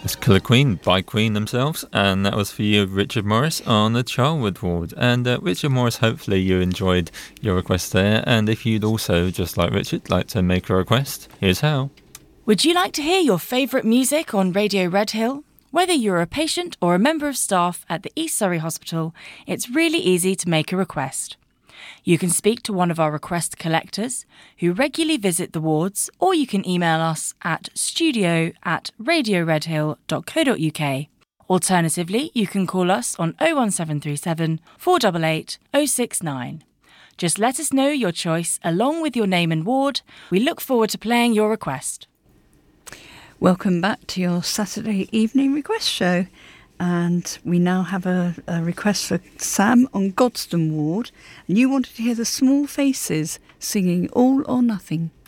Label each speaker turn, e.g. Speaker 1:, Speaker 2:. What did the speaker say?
Speaker 1: It's Killer Queen by Queen themselves, and that was for you, Richard Morris, on the Charlwood ward. And Richard Morris, hopefully you enjoyed your request there, and if you'd also, just like Richard, like to make a request, here's how.
Speaker 2: Would you like to hear your favourite music on Radio Redhill? Whether you're a patient or a member of staff at the East Surrey Hospital, it's really easy to make a request. You can speak to one of our request collectors who regularly visit the wards, or you can email us at studio@radioredhill.co.uk. Alternatively, you can call us on 01737 488 069. Just let us know your choice along with your name and ward. We look forward to playing your request.
Speaker 3: Welcome back to your Saturday evening request show. And we now have a request for Sam on Godstone Ward. And you wanted to hear the Small Faces singing All or Nothing.